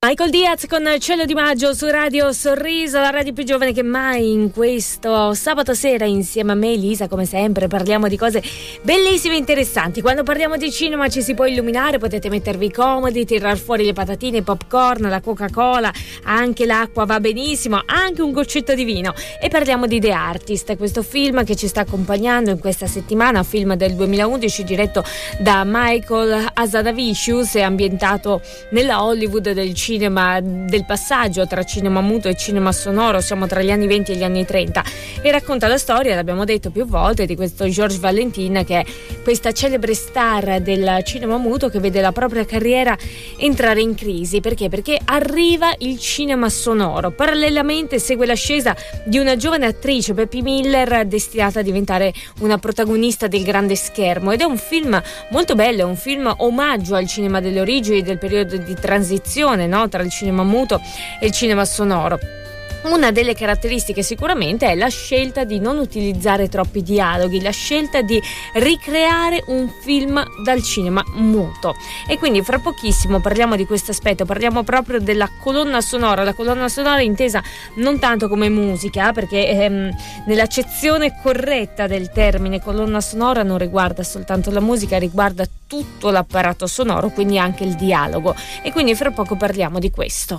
Michael Diaz con Cielo di Maggio su Radio Sorriso, la radio più giovane che mai. In questo sabato sera insieme a me Elisa, come sempre, parliamo di cose bellissime e interessanti. Quando parliamo di cinema ci si può illuminare, potete mettervi comodi, tirar fuori le patatine, il popcorn, la Coca-Cola, anche l'acqua va benissimo, anche un goccetto di vino. E parliamo di The Artist, questo film che ci sta accompagnando in questa settimana, film del 2011 diretto da Michael Hazanavicius e ambientato nella Hollywood del cinema, del passaggio tra cinema muto e cinema sonoro. Siamo tra gli anni 20 e gli anni 30 e racconta la storia, l'abbiamo detto più volte, di questo Georges Valentin, che è questa celebre star del cinema muto che vede la propria carriera entrare in crisi. Perché arriva il cinema sonoro. Parallelamente segue l'ascesa di una giovane attrice, Peppy Miller, destinata a diventare una protagonista del grande schermo, ed è un film molto bello, è un film omaggio al cinema delle origini, del periodo di transizione, no? Tra il cinema muto e il cinema sonoro. Una delle caratteristiche sicuramente è la scelta di non utilizzare troppi dialoghi, la scelta di ricreare un film dal cinema muto. E quindi fra pochissimo parliamo di questo aspetto, parliamo proprio della colonna sonora, la colonna sonora intesa non tanto come musica, perché nell'accezione corretta del termine colonna sonora non riguarda soltanto la musica, riguarda tutto l'apparato sonoro, quindi anche il dialogo. E quindi fra poco parliamo di questo.